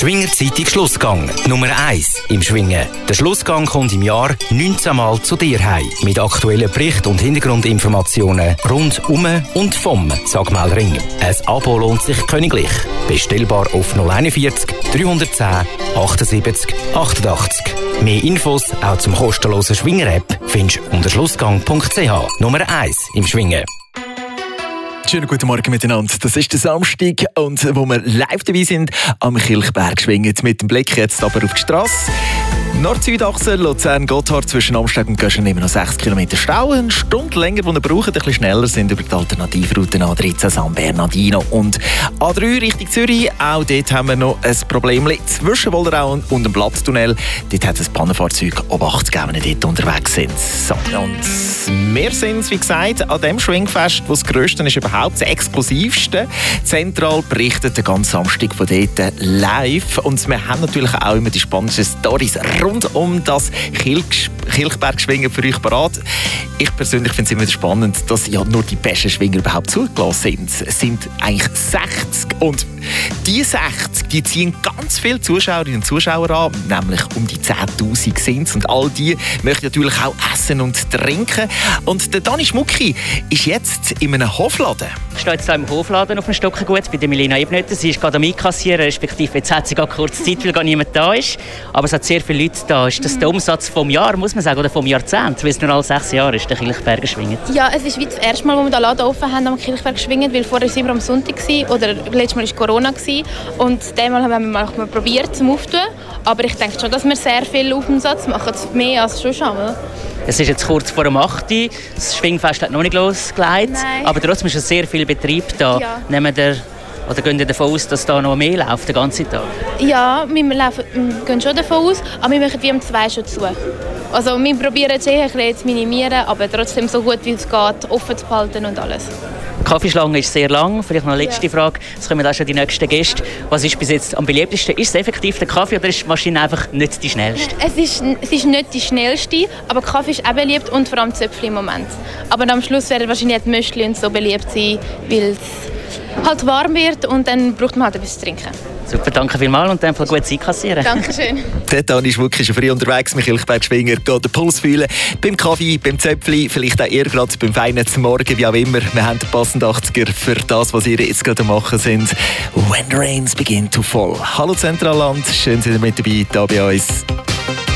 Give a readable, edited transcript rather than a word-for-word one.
Schwingerzeitung Schlussgang. Nummer 1 im Schwingen. Der Schlussgang kommt im Jahr 19 Mal zu dir heim. Mit aktuellen Berichten und Hintergrundinformationen rund um und vom Sagmelring. Ein Abo lohnt sich königlich. Bestellbar auf 041 310 78 88. Mehr Infos auch zum kostenlosen Schwinger-App findest du unter schlussgang.ch. Nummer 1 im Schwingen. Schönen guten Morgen miteinander. Das ist der Samstag und wo wir live dabei sind am Kilchberg schwingen. Mit dem Blick jetzt aber auf die Strasse. Nord-Süd-Achse, Luzern-Gotthard zwischen Amsteg und Göschen immer noch 6 Kilometer Stau. Eine Stunde länger, die wir brauchen, ein bisschen schneller sind über die Alternativrouten A13 San Bernardino und A3 Richtung Zürich. Auch dort haben wir noch ein Problem zwischen Wolderau und dem Blatttunnel. Dort hat es Pannenfahrzeug ob 80 gegeben, die dort unterwegs sind. So, und wir sind, wie gesagt, an dem Schwingfest, das grösste ist überhaupt, das exklusivste. Zentral berichtet den ganzen Samstag von dort live. Und wir haben natürlich auch immer die spannendsten Storys rund um das Kilchberg-Schwingen für euch parat. Ich persönlich finde es immer spannend, dass ja nur die besten Schwinger überhaupt zugelassen sind. Es sind eigentlich 60 und die 60, die ziehen ganz viele Zuschauerinnen und Zuschauer an, nämlich um die 10'000 sind es. Und all die möchten natürlich auch essen und trinken. Und der Dani Schmucki ist jetzt in einem Hofladen. Ich stehe jetzt hier im Hofladen auf dem Stockengut bei der Milena Ebnetter. Sie ist gerade am Einkassieren, respektive jetzt hat sie gerade kurz Zeit, weil gar niemand da ist. Aber es hat sehr viele Leute da. Ist das der Umsatz vom Jahr, muss man sagen, oder vom Jahrzehnt? Weil es nur alle 6 Jahre ist, der Kilchberg schwingt. Ja, es ist wie das erste Mal, wo wir den Laden offen haben am Kilchberg schwingen, weil vorher war immer am Sonntag oder letztes Mal war Corona und diesmal haben wir mal probiert zum Auftun. Aber ich denke schon, dass wir sehr viel Umsatz machen, mehr als schon einmal. Es ist jetzt kurz vor dem 8 Uhr. Das Schwingfest hat noch nicht losgelegt. Nein. Aber trotzdem ist sehr viel Betrieb da. Ja. Oder gehen Sie davon aus, dass da noch mehr läuft den ganzen Tag? Ja, wir gehen schon davon aus, aber wir machen wie um 2 schon zu. Also wir probieren es ein bisschen zu minimieren, aber trotzdem so gut wie es geht, offen zu behalten und alles. Die Kaffeeschlange ist sehr lang. Vielleicht noch eine letzte Frage. Jetzt kommen auch schon die nächsten Gäste. Was ist bis jetzt am beliebtesten? Ist es effektiv der Kaffee oder ist die Maschine einfach nicht die schnellste? Es ist nicht die schnellste, aber der Kaffee ist auch beliebt und vor allem die Zöpfchen im Moment. Aber am Schluss werden wahrscheinlich die Möschli und so beliebt sein, weil es halt warm wird und dann braucht man halt etwas zu trinken. Super, danke vielmals und dann gut Zeit kassieren. Dankeschön. Der Dani Schmucki ist schon früh unterwegs mit Kilchberg Schwinger. Geht den Puls fühlen. Beim Kaffee, beim Zöpfli, vielleicht auch ihr gerade beim feinen Morgen, wie auch immer. Wir haben den passenden 80er für das, was ihr jetzt gerade machen sind. When the rains begin to fall. Hallo Zentralland, schön, dass ihr mit dabei hier bei uns.